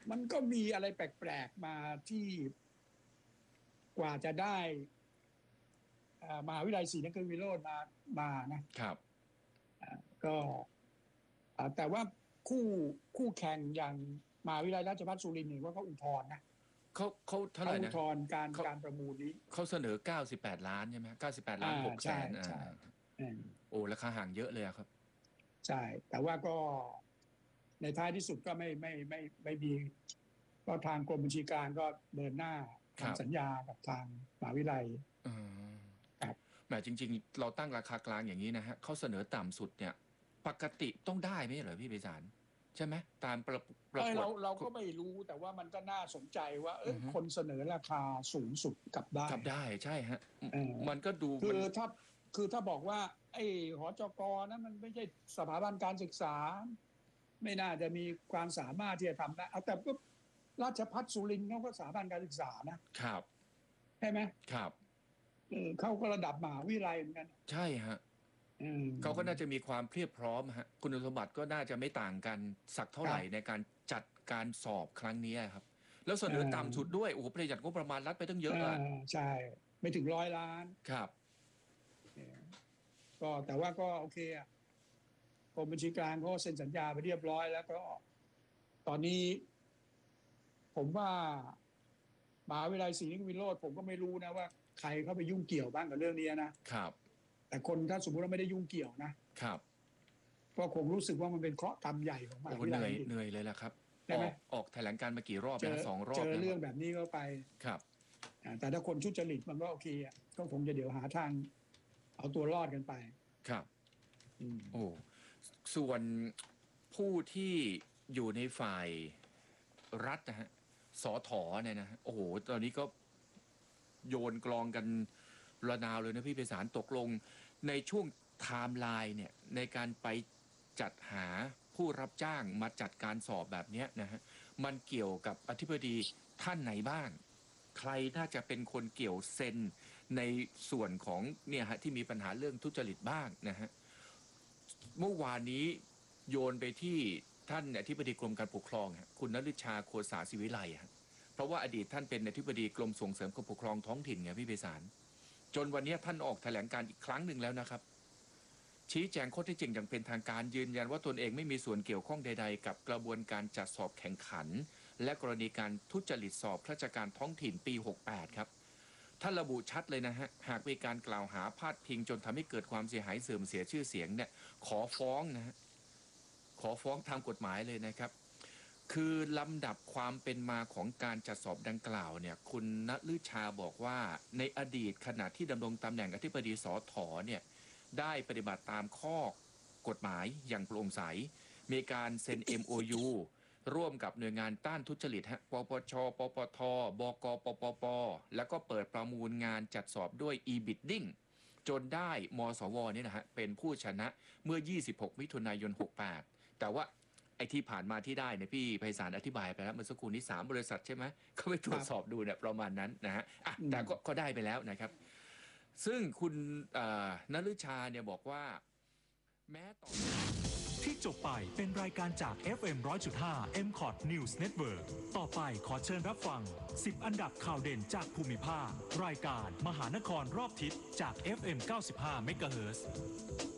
มันก็มีอะไรแปลกๆมาที่กว่าจะได้มหาวิทยาลัยศรีนครินทรวิโรจน์มานะครับก็แต่ว่าคู่คู่แข่งอย่างมหาวิทยาลัยราชภัฏสุรินทร์เนี่ยว่าเขาอุทธรณ์นะเขาเท่าไหเขาร่นะอุทธรณ์การเขาการประมูลนี้เขาเสนอ98 ล้านใช่ไหม98ล้าน6แสใช่นใช่อืมโอ้ราคาห่างเยอะเลยครับใช่แต่ว่าก็ในท้ายที่สุดก็ไม่มีก็ทางกรมบัญชีกลางก็เดินหน้าครับทำสัญญากับทางมหาวิทยาลัยอืมครับแหมจริงๆเราตั้งราคากลางอย่างนี้นะฮะเขาเสนอต่ำสุดเนี่ยปกติต้องได้ไหมเหรอพี่ไพศาลใช่ไหมตามประกวดเราก็ไม่รู้แต่ว่ามันก็น่าสนใจว่าอือฮึคนเสนอราคาสูงสุดกลับได้กลับได้ใช่ฮะเออมันก็ดูคืมันอถ้าบอกว่าไอ้หจกนั้นมันไม่ใช่สถาบันการศึกษาไม่น่าจะมีความสามารถที่จะทำได้เอาแต่ก็ราชภัฏสุรินทร์เขาก็สถาบันการศึกษานะครับใช่ไหมครับเขาก็ระดับมหาวิทยาลัยเหมือนกันใช่ฮะเขาก็น่าจะมีความเพียบพร้อมฮะคุณสมบัติก็น่าจะไม่ต่างกันสักเท่าไหร่ในการจัดการสอบครั้งนี้ครับแล้วเสนอต่ำสุดด้วยโอ้โหประหยัดงบประมาณรัฐไปตั้งเยอะอ่ะใช่ไม่ถึง100 ล้านครับก็แต่ว่าก็โอเคอ่ะกรมบัญชีกลางก็เซ็นสัญญาไปเรียบร้อยแล้วก็ตอนนี้ผมว่ามหาวิทยาลัยศรีนครินทรวิโรจน์ผมก็ไม่รู้นะว่าใครเข้าไปยุ่งเกี่ยวบ้างกับเรื่องนี้นะครับแต่คนถ้าสมมติว่าไม่ได้ยุ่งเกี่ยวนะครับก็คงรู้สึกว่ามันเป็นเคราะห์กรรมใหญ่ของมหาโอ้วิทยาลัยเหนื่อยเลยแหละครับใช่ไหมออกแถลงการมากี่รอบเจอนะ2 รอบเจอแล้วเรื่องแบบนี้เข้าไปครับแต่ถ้าคนทุจริตมันก็โอเคอ่ะก็คงจะเดี๋ยวหาทางเอาตัวรอดกันไปครับโอ้ส่วนผู้ที่อยู่ในฝ่ายรัฐนะฮะสถเนี่ยนะฮะโอ้โหตอนนี้ก็โยนกลองกันระนาวเลยนะพี่ไพศาลตกลงในช่วงไทม์ไลน์เนี่ยในการไปจัดหาผู้รับจ้างมาจัดการสอบแบบนี้นะฮะมันเกี่ยวกับอธิบดีท่านไหนบ้างใครน่าจะเป็นคนเกี่ยวเซ็นในส่วนของเนี่ยฮะที่มีปัญหาเรื่องทุจริตบ้างนะฮะเมื่อวานนี้โยนไปที่ท่านอธิบดีกรมการปกครองคุณนฤชาโคสาศิวิไลฮะเพราะว่าอดีตท่านเป็นอธิบดีกรมส่งเสริมการปกครองท้องถิ่นไงพี่ไพศาลจนวันนี้ท่านออกแถลงการอีกครั้งหนึ่งแล้วนะครับชี้แจงข้อเท็จจริงอย่างเป็นทางการยืนยันว่าตนเองไม่มีส่วนเกี่ยวข้องใดๆกับกระบวนการจัดสอบแข่งขันและกรณีการทุจริตสอบข้าราชการท้องถิ่นปี68ครับท่านระบุชัดเลยนะฮะหากมีการกล่าวหาพาดพิงจนทำให้เกิดความเสียหายเสื่อมเสียชื่อเสียงเนี่ยขอฟ้องนะฮะขอฟ้องทางกฎหมายเลยนะครับคือลำดับความเป็นมาของการจัดสอบดังกล่าวเนี่ยคุณณฤชาบอกว่าในอดีตขณะที่ดำรงตำแหน่งอธิบดีสถเนี่ยได้ปฏิบัติตามข้อกฎหมายอย่างโปร่งใสมีการเซ็น MOU ร่วมกับหน่วยงานต้านทุจริตปปชปปทบกปปปแล้วก็เปิดประมูลงานจัดสอบด้วย e-bidding จนได้มสวเนี่ยนะฮะเป็นผู้ชนะเมื่อ26มิถุนายน68แต่ว่าไอ้ที่ผ่านมาที่ได้เนี่ยพี่ไพศาลอธิบายไปแล้วเมื่อสักครู่นี้3 บริษัทใช่ไหมเขาไปตรวจสอบดูเนี่ยประมาณนั้นนะฮะแต่ก็ได้ไปแล้วนะครับซึ่งคุณณฤชาเนี่ยบอกว่าแม้ต่อที่จบไปเป็นรายการจาก FM 100.5 MCOT News Network ต่อไปขอเชิญรับฟัง10 อันดับข่าวเด่นจากภูมิภาครายการมหานครรอบทิศจาก FM 95 MHz